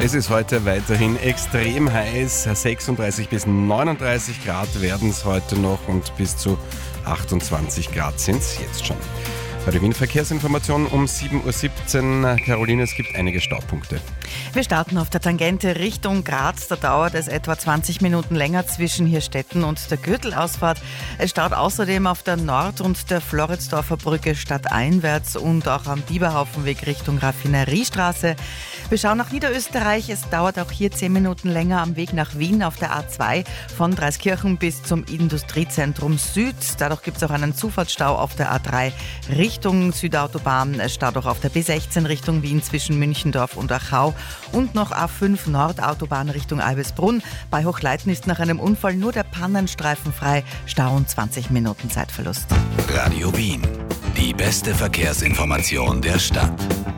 Es ist heute weiterhin extrem heiß. 36 bis 39 Grad werden es heute noch und bis zu 28 Grad sind es jetzt schon. Bei der Wien-Verkehrsinformation um 7.17 Uhr. Caroline, es gibt einige Staupunkte. Wir starten auf der Tangente Richtung Graz. Da dauert es etwa 20 Minuten länger zwischen Hirstetten und der Gürtelausfahrt. Es staut außerdem auf der Nord- und der Floridsdorfer Brücke stadteinwärts und auch am Bieberhaufenweg Richtung Raffineriestraße. Wir schauen nach Niederösterreich. Es dauert auch hier 10 Minuten länger am Weg nach Wien auf der A2 von Dreiskirchen bis zum Industriezentrum Süd. Dadurch gibt es auch einen Zufahrtsstau auf der A3 Richtung Südautobahn. Es staut auch auf der B16 Richtung Wien zwischen Münchendorf und Achau und noch A5 Nordautobahn Richtung Albisbrunn. Bei Hochleiten ist nach einem Unfall nur der Pannenstreifen frei. Stau und 20 Minuten Zeitverlust. Radio Wien. Die beste Verkehrsinformation der Stadt.